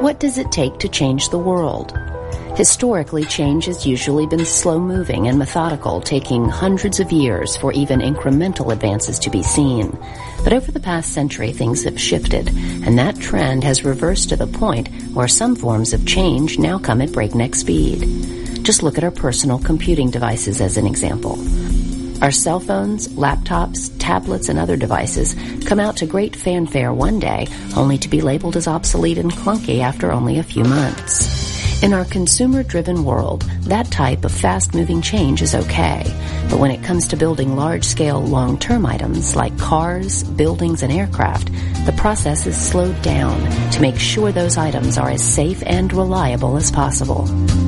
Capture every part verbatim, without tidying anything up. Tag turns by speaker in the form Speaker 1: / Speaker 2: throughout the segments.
Speaker 1: What does it take to change the world? Historically, change has usually been slow-moving and methodical, taking hundreds of years for even incremental advances to be seen. But over the past century, things have shifted, and that trend has reversed to the point where some forms of change now come at breakneck speed. Just look at our personal computing devices as an example. Our cell phones, laptops, tablets, and other devices come out to great fanfare one day, only to be labeled as obsolete and clunky after only a few months. In our consumer-driven world, that type of fast-moving change is okay. But when it comes to building large-scale, long-term items like cars, buildings, and aircraft, the process is slowed down to make sure those items are as safe and reliable as possible.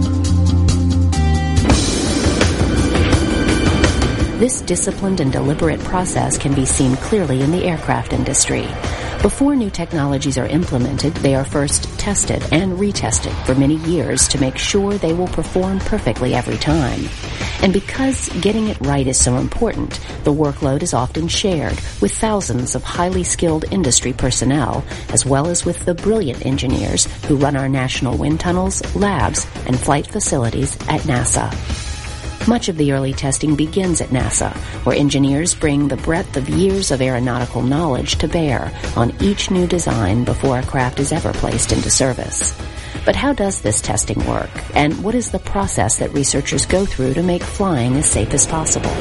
Speaker 1: This disciplined and deliberate process can be seen clearly in the aircraft industry. Before new technologies are implemented, they are first tested and retested for many years to make sure they will perform perfectly every time. And because getting it right is so important, the workload is often shared with thousands of highly skilled industry personnel, as well as with the brilliant engineers who run our national wind tunnels, labs, and flight facilities at NASA. Much of the early testing begins at NASA, where engineers bring the breadth of years of aeronautical knowledge to bear on each new design before a craft is ever placed into service. But how does this testing work, and what is the process that researchers go through to make flying as safe as possible?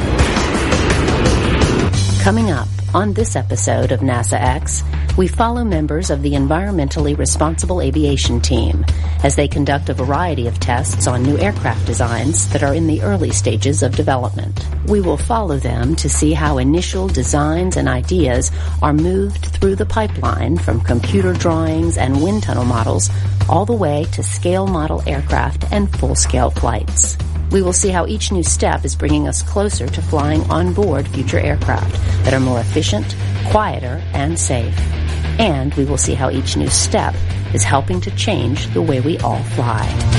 Speaker 1: Coming up on this episode of NASA X, we follow members of the Environmentally Responsible Aviation Team as they conduct a variety of tests on new aircraft designs that are in the early stages of development. We will follow them to see how initial designs and ideas are moved through the pipeline from computer drawings and wind tunnel models all the way to scale model aircraft and full-scale flights. We will see how each new step is bringing us closer to flying on board future aircraft that are more efficient, quieter, and safe. And we will see how each new step is helping to change the way we all fly.